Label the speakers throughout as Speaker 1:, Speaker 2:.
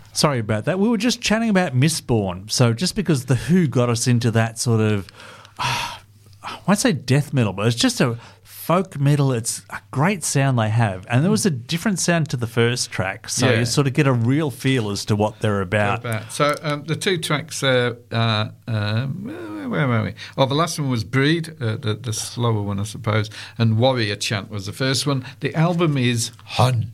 Speaker 1: Sorry about that. We were just chatting about Mistborn. So just because The Who got us into that sort of, I won't say death metal, but it's just a folk metal. It's a great sound they have. And there was a different sound to the first track. So you sort of get a real feel as to what they're about.
Speaker 2: So the two tracks there, where were we? Oh, the last one was Breed, the slower one, I suppose. And Warrior Chant was the first one. The album is Hun.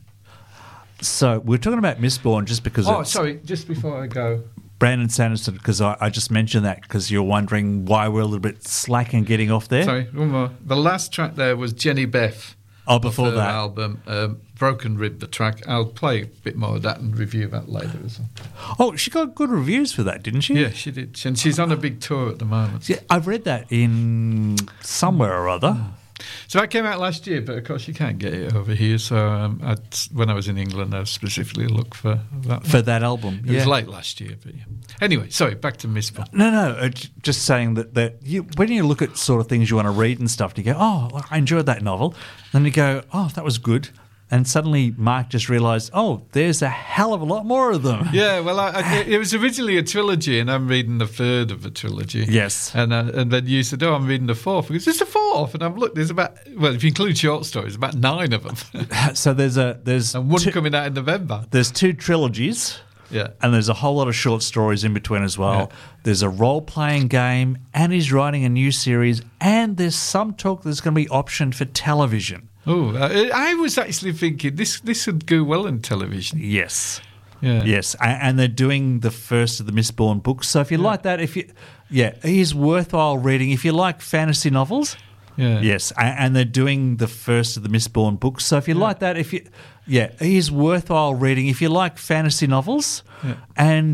Speaker 1: So we're talking about Mistborn just because
Speaker 2: just before I go.
Speaker 1: Brandon Sanderson, because I just mentioned that because you're wondering why we're a little bit slack in getting off there.
Speaker 2: Sorry, one more. The last track there was Jenny Beth.
Speaker 1: Oh, before that.
Speaker 2: Album, Broken Rib, the track. I'll play a bit more of that and review that later as well.
Speaker 1: Oh, she got good reviews for that, didn't she?
Speaker 2: Yeah, she did. And she's on a big tour at the moment.
Speaker 1: Yeah, I've read that in somewhere or other.
Speaker 2: So that came out last year, but of course you can't get it over here. So when I was in England, I specifically looked for that.
Speaker 1: For that album.
Speaker 2: It was late last year, but yeah. Anyway, sorry, back to Mistborn.
Speaker 1: No, just saying that when you look at sort of things you want to read and stuff, you go, oh, I enjoyed that novel. Then you go, oh, that was good. And suddenly Mark just realised, oh, there's a hell of a lot more of them.
Speaker 2: Yeah, well, it was originally a trilogy, and I'm reading the third of the trilogy.
Speaker 1: Yes.
Speaker 2: And then you said, oh, I'm reading the fourth. Because it's the fourth. And I've looked, there's about, well, if you include short stories, about 9 of them.
Speaker 1: So there's
Speaker 2: and one coming out in November.
Speaker 1: There's 2 trilogies.
Speaker 2: Yeah.
Speaker 1: And there's a whole lot of short stories in between as well.
Speaker 2: Yeah.
Speaker 1: There's a role-playing game, and he's writing a new series, and there's some talk that's going to be optioned for television.
Speaker 2: Oh, I was actually thinking this would go well in television.
Speaker 1: Yes.
Speaker 2: Yeah.
Speaker 1: Yes. And they're doing the first of the Mistborn books. So if you like that, he's worthwhile reading. If you like fantasy novels, yes. And they're doing the first of the Mistborn books. So if you like that, he's worthwhile reading. If you like fantasy novels, and